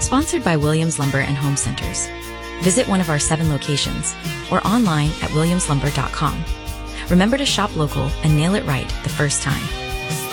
sponsored by Williams Lumber and Home Centers. Visit one of our 7 locations or online at williamslumber.com. Remember to shop local and nail it right the first time.